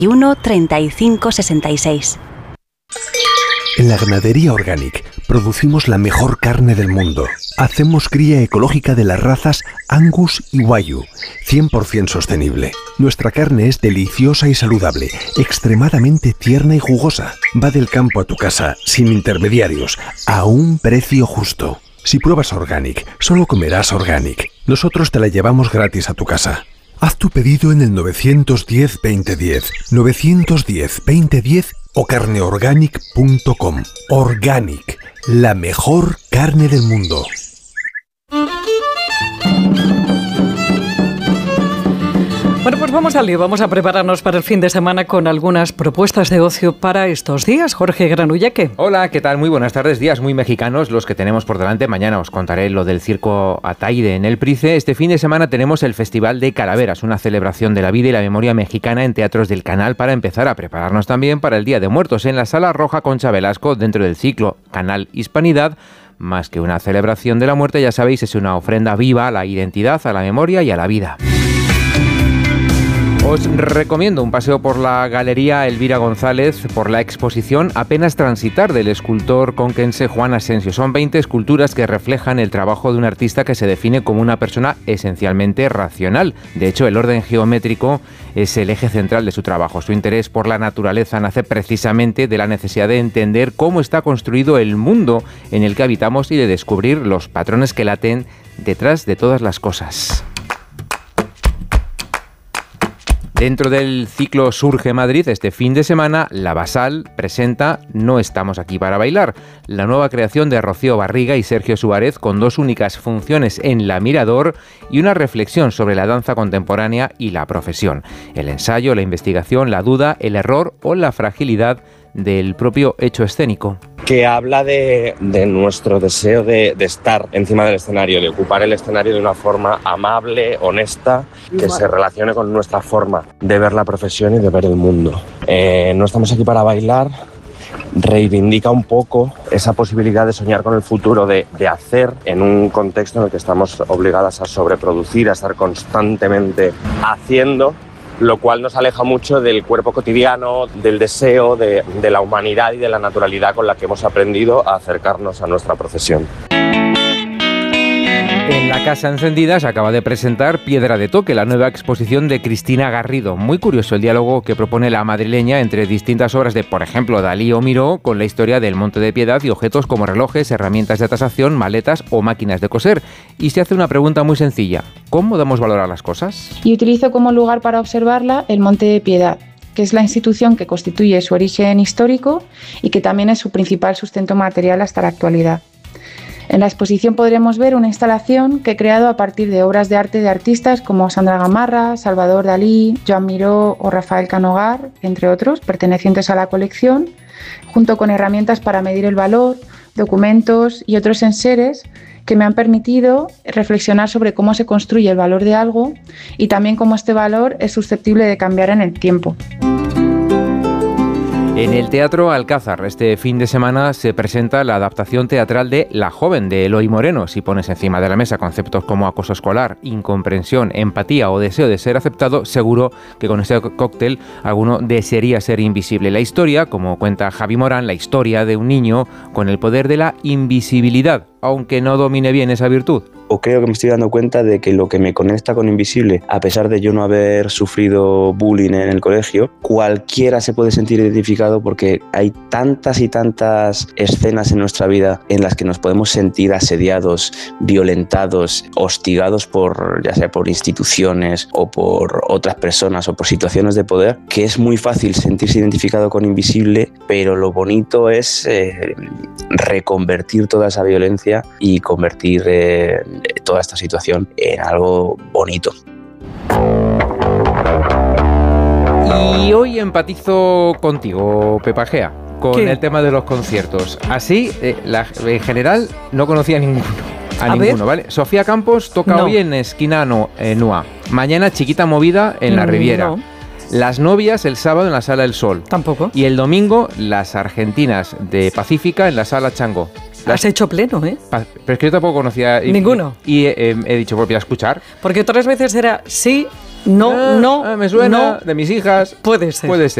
35 66. En la Ganadería Organic producimos la mejor carne del mundo. Hacemos cría ecológica de las razas Angus y Wagyu, 100% sostenible. Nuestra carne es deliciosa y saludable, extremadamente tierna y jugosa. Va del campo a tu casa, sin intermediarios, a un precio justo. Si pruebas Organic, solo comerás Organic. Nosotros te la llevamos gratis a tu casa. Haz tu pedido en el 910-2010, 910-2010 o carneorganic.com. Organic, la mejor carne del mundo. Bueno, pues vamos al lío, vamos a prepararnos para el fin de semana con algunas propuestas de ocio para estos días. Jorge Granulleque. Hola, ¿qué tal? Muy buenas tardes, días muy mexicanos los que tenemos por delante. Mañana os contaré lo del circo Ataide en El Price. Este fin de semana tenemos el Festival de Calaveras, una celebración de la vida y la memoria mexicana en teatros del Canal para empezar a prepararnos también para el Día de Muertos en la Sala Roja Concha Velasco dentro del ciclo Canal Hispanidad. Más que una celebración de la muerte, ya sabéis, es una ofrenda viva a la identidad, a la memoria y a la vida. Os recomiendo un paseo por la Galería Elvira González, por la exposición Apenas transitar del escultor conquense Juan Asensio. Son 20 esculturas que reflejan el trabajo de un artista que se define como una persona esencialmente racional. De hecho, el orden geométrico es el eje central de su trabajo. Su interés por la naturaleza nace precisamente de la necesidad de entender cómo está construido el mundo en el que habitamos y de descubrir los patrones que laten detrás de todas las cosas. Dentro del ciclo Surge Madrid, este fin de semana, La Basal presenta No estamos aquí para bailar, la nueva creación de Rocío Barriga y Sergio Suárez, con 2 únicas funciones en La Mirador y una reflexión sobre la danza contemporánea y la profesión. El ensayo, la investigación, la duda, el error o la fragilidad del propio hecho escénico. Que habla de nuestro deseo de estar encima del escenario, de ocupar el escenario de una forma amable, honesta, que se relacione con nuestra forma de ver la profesión y de ver el mundo. No estamos aquí para bailar. Reivindica un poco esa posibilidad de soñar con el futuro, de hacer en un contexto en el que estamos obligadas a sobreproducir, a estar constantemente haciendo, lo cual nos aleja mucho del cuerpo cotidiano, del deseo, de la humanidad y de la naturalidad con la que hemos aprendido a acercarnos a nuestra profesión. En la Casa Encendida se acaba de presentar Piedra de Toque, la nueva exposición de Cristina Garrido. Muy curioso el diálogo que propone la madrileña entre distintas obras de, por ejemplo, Dalí o Miró, con la historia del Monte de Piedad y objetos como relojes, herramientas de tasación, maletas o máquinas de coser. Y se hace una pregunta muy sencilla: ¿cómo damos valor a las cosas? Y utilizo como lugar para observarla el Monte de Piedad, que es la institución que constituye su origen histórico y que también es su principal sustento material hasta la actualidad. En la exposición podremos ver una instalación que he creado a partir de obras de arte de artistas como Sandra Gamarra, Salvador Dalí, Joan Miró o Rafael Canogar, entre otros, pertenecientes a la colección, junto con herramientas para medir el valor, documentos y otros enseres que me han permitido reflexionar sobre cómo se construye el valor de algo y también cómo este valor es susceptible de cambiar en el tiempo. En el Teatro Alcázar, este fin de semana, se presenta la adaptación teatral de La Joven, de Eloy Moreno. Si pones encima de la mesa conceptos como acoso escolar, incomprensión, empatía o deseo de ser aceptado, seguro que con este cóctel alguno desearía ser invisible. La historia, como cuenta Javi Morán, la historia de un niño con el poder de la invisibilidad, aunque no domine bien esa virtud. O creo que me estoy dando cuenta de que lo que me conecta con Invisible, a pesar de yo no haber sufrido bullying en el colegio, cualquiera se puede sentir identificado porque hay tantas y tantas escenas en nuestra vida en las que nos podemos sentir asediados, violentados, hostigados ya sea por instituciones o por otras personas o por situaciones de poder, que es muy fácil sentirse identificado con Invisible, pero lo bonito es reconvertir toda esa violencia y convertir toda esta situación en algo bonito. Y hoy empatizo contigo, Pepa Gea, con ¿Qué? El tema de los conciertos. Así, en general, no conocía a ninguno, ¿vale? Sofía Campos toca hoy en Esquina Nua. Mañana Chiquita Movida en la Riviera. No. Las Novias el sábado en la Sala del Sol. Tampoco. Y el domingo las Argentinas de Pacífica en la Sala Chango. Has hecho pleno, ¿eh? Pero es que yo tampoco conocía... Ninguno. Y he dicho, pues voy a escuchar. Porque otras veces era sí No, me suena, no. de mis hijas. Puede ser. Puede ser.